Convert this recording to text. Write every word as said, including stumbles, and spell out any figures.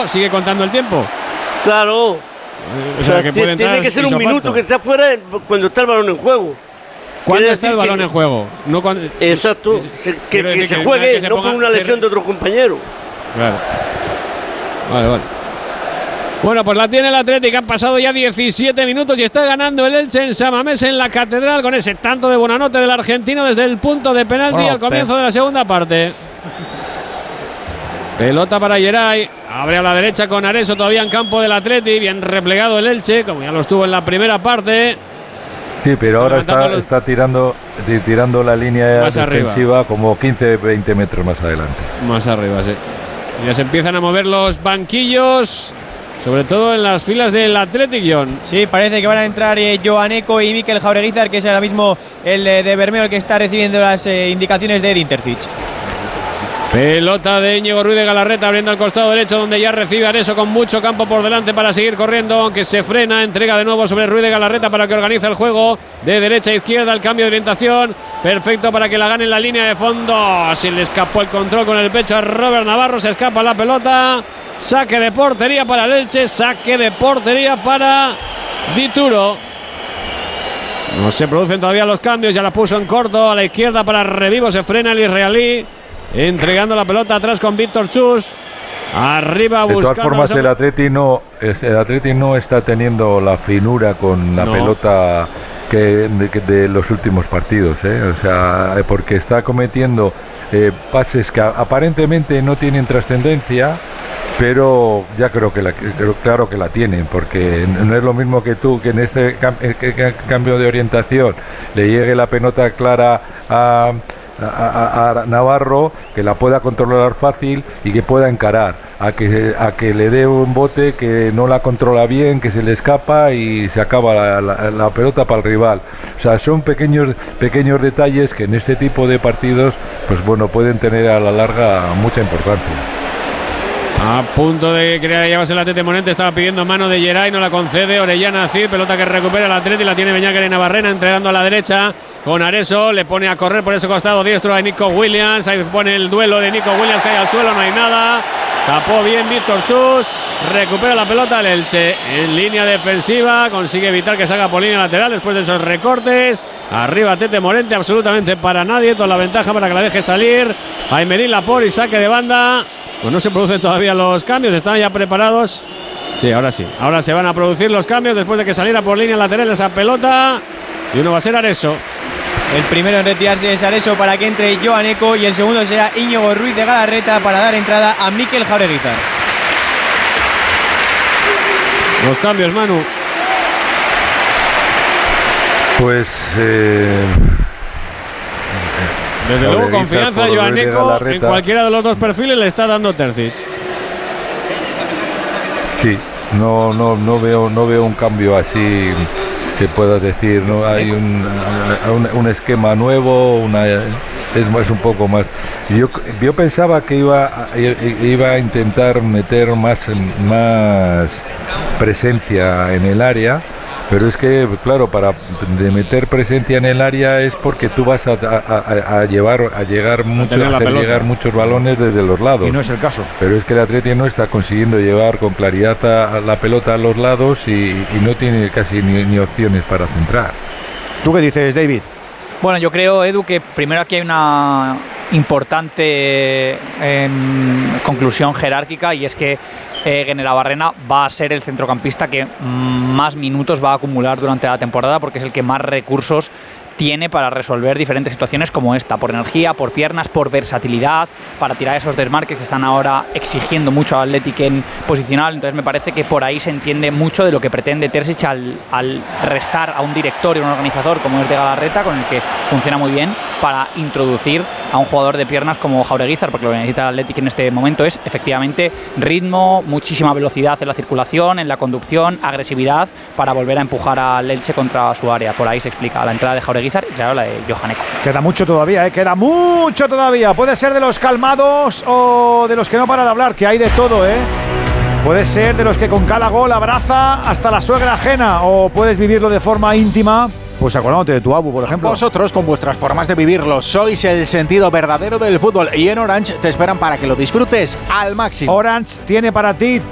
no, sigue contando el tiempo. Claro. O sea, o sea que tiene, tiene que ser un minuto que está fuera cuando está el balón en juego. ¿Cuándo está el balón que, en juego? No cuando, exacto. Se, que, que, que se juegue, que se no por una lesión ser... de otro compañero. Claro. Vale, vale. Bueno, pues la tiene el Atlético. Han pasado ya diecisiete minutos y está ganando el Elche en San Mamés, en la Catedral, con ese tanto de Buonanotte del argentino desde el punto de penalti oh, al comienzo pe... de la segunda parte. Pelota para Geray. Abre a la derecha con Areso todavía en campo del Atleti. Bien replegado el Elche, como ya lo estuvo en la primera parte. Sí, pero ahora está, los... está tirando, tirando la línea más defensiva arriba, como quince veinte metros más adelante. Más arriba, sí. Ya se empiezan a mover los banquillos, sobre todo en las filas del Athletic, John. Sí, parece que van a entrar eh, Joaneco y Mikel Jaureguizar, que es ahora mismo el eh, de Bermeo el que está recibiendo las eh, indicaciones de Edin Terzic. Pelota de Íñigo Ruiz de Galarreta abriendo al costado derecho, donde ya recibe Areso con mucho campo por delante para seguir corriendo, aunque se frena, entrega de nuevo sobre Ruiz de Galarreta para que organice el juego de derecha a izquierda, el cambio de orientación perfecto para que la gane en la línea de fondo. Se le escapó el control con el pecho a Robert Navarro, se escapa la pelota, saque de portería para el Elche, saque de portería para Dituro. No se producen todavía los cambios, ya la puso en corto a la izquierda para Revivo, se frena el israelí, entregando la pelota atrás con Víctor Chus. Arriba buscando. De todas formas, el Atleti no, el Atleti no está teniendo la finura con la no. pelota que de, de los últimos partidos, ¿eh? O sea, porque está cometiendo eh, pases que aparentemente no tienen trascendencia, pero ya creo que la, creo, claro que la tienen, porque no es lo mismo que tú, que en este cam, cambio de orientación le llegue la pelota clara a A, a, a Navarro, que la pueda controlar fácil y que pueda encarar, a que, a que le dé un bote que no la controla bien, que se le escapa y se acaba la, la, la pelota para el rival. O sea, son pequeños pequeños detalles que en este tipo de partidos, pues bueno, pueden tener a la larga mucha importancia. A punto de crear llevarse el Atleti Monente, estaba pidiendo mano de Geray, no la concede. Orellana Cid, pelota que recupera el Atleti, la tiene Beñáquer en Navarrena, entregando a la derecha con Areso, le pone a correr por ese costado diestro a Nico Williams, ahí pone el duelo de Nico Williams, cae al suelo, no hay nada, tapó bien Víctor Chus, recupera la pelota el Elche en línea defensiva, consigue evitar que salga por línea lateral después de esos recortes. Arriba Tete Morente, absolutamente para nadie, toda la ventaja para que la deje salir. Aymerín Laporte y saque de banda. Pues no se producen todavía los cambios, están ya preparados. Sí, ahora sí, ahora se van a producir los cambios después de que saliera por línea lateral esa pelota. Y uno va a ser Areso. El primero en retirarse es Areso para que entre Joaneco y el segundo será Íñigo Ruiz de Galarreta para dar entrada a Mikel Jaureguizar. Los cambios, Manu. Pues... Eh... Desde luego, confianza a Joaneco en cualquiera de los dos perfiles le está dando Terzic. Sí, no, no, no veo, no veo un cambio así que puedas decir, no hay un, un, un esquema nuevo, una, es, es un poco más. Yo, yo pensaba que iba, iba a intentar meter más, más presencia en el área. Pero es que, claro, para de meter presencia en el área es porque tú vas a, a, a llevar a llegar mucho, a hacer llegar muchos balones desde los lados. Y no es el caso. Pero es que el Atleti no está consiguiendo llevar con claridad a, a la pelota a los lados y, y no tiene casi ni, ni opciones para centrar. ¿Tú qué dices, David? Bueno, yo creo, Edu, que primero aquí hay una importante eh, conclusión jerárquica, y es que Eh, Guenerabarrena va a ser el centrocampista que más minutos va a acumular durante la temporada, porque es el que más recursos tiene para resolver diferentes situaciones como esta, por energía, por piernas, por versatilidad, para tirar esos desmarques que están ahora exigiendo mucho al Athletic en posicional. Entonces me parece que por ahí se entiende mucho de lo que pretende Terzic al, al restar a un director y un organizador como es de Galarreta, con el que funciona muy bien, para introducir a un jugador de piernas como Jaureguizar, porque lo que necesita el Athletic en este momento es efectivamente ritmo, muchísima velocidad en la circulación, en la conducción, agresividad, para volver a empujar al Elche contra su área. Por ahí se explica la entrada de Jaureguizar y claro, la de Joaneco. Queda mucho todavía, ¿eh? Queda mucho todavía. Puede ser de los calmados o de los que no para de hablar, que hay de todo, ¿eh? Puede ser de los que con cada gol abraza hasta la suegra ajena, o puedes vivirlo de forma íntima, pues acordándote de tu abu, por ejemplo. Vosotros, con vuestras formas de vivirlo, sois el sentido verdadero del fútbol, y en Orange te esperan para que lo disfrutes al máximo. Orange tiene para ti